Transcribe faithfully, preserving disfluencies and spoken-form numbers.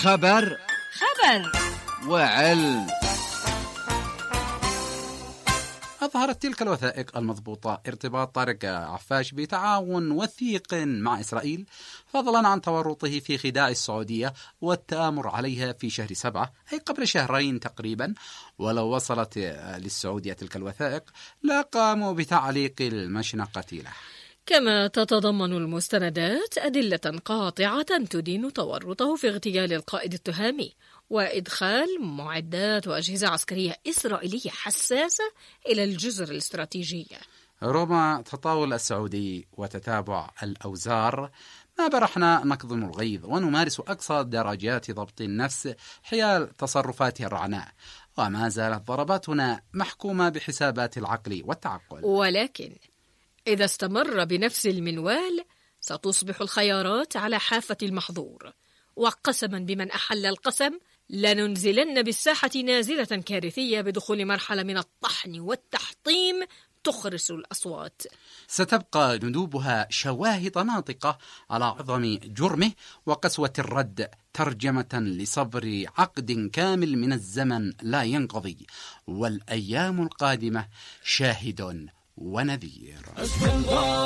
خبر خبر وعلم. أظهرت تلك الوثائق المضبوطة ارتباط طارق عفاش بتعاون وثيق مع إسرائيل، فضلا عن تورطه في خداع السعودية والتآمر عليها في شهر سبعة، أي قبل شهرين تقريبا. ولو وصلت للسعودية تلك الوثائق لقاموا بتعليق المشنقة له. كما تتضمن المستندات أدلة قاطعة تدين تورطه في اغتيال القائد التهامي وإدخال معدات وأجهزة عسكرية إسرائيلية حساسة إلى الجزر الاستراتيجية. رغم تطاول السعودي وتتابع الأوزار، ما برحنا نكظم الغيظ ونمارس أقصى درجات ضبط النفس حيال تصرفاته الرعناء، وما زالت ضرباتنا محكومة بحسابات العقل والتعقل. ولكن إذا استمر بنفس المنوال ستصبح الخيارات على حافة المحظور، وقسما بمن أحل القسم لننزلن بالساحة نازلة كارثية بدخول مرحلة من الطحن والتحطيم تخرس الأصوات. ستبقى ندوبها شواهد ناطقة على عظم جرمه وقسوة الرد، ترجمة لصبر عقد كامل من الزمن لا ينقضي، والأيام القادمة شاهد ونذير.